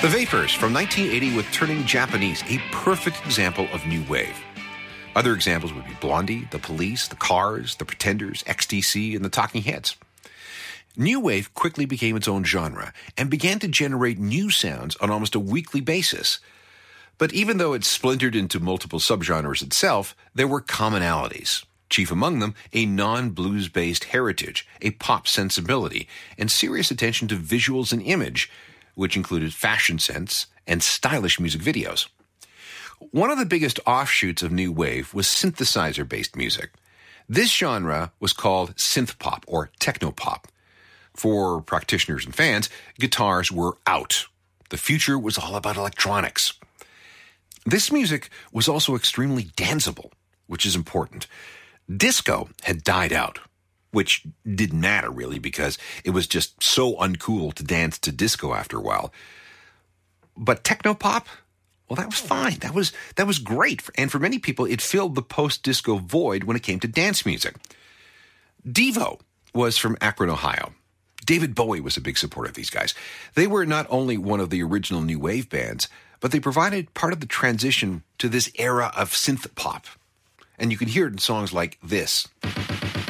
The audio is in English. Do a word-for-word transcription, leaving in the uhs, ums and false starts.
The Vapors from nineteen eighty with Turning Japanese, a perfect example of new wave. Other examples would be Blondie, The Police, The Cars, The Pretenders, X T C, and The Talking Heads. New wave quickly became its own genre and began to generate new sounds on almost a weekly basis. But even though it splintered into multiple subgenres itself, there were commonalities. Chief among them, a non-blues-based heritage, a pop sensibility, and serious attention to visuals and image, which included fashion sense and stylish music videos. One of the biggest offshoots of new wave was synthesizer-based music. This genre was called synth-pop or techno-pop. For practitioners and fans, guitars were out. The future was all about electronics. This music was also extremely danceable, which is important. Disco had died out, which didn't matter really because it was just so uncool to dance to disco after a while. But techno-pop? Well, that was fine. That was that was great. And for many people, it filled the post-disco void when it came to dance music. Devo was from Akron, Ohio. David Bowie was a big supporter of these guys. They were not only one of the original new wave bands, but they provided part of the transition to this era of synth pop. And you can hear it in songs like this.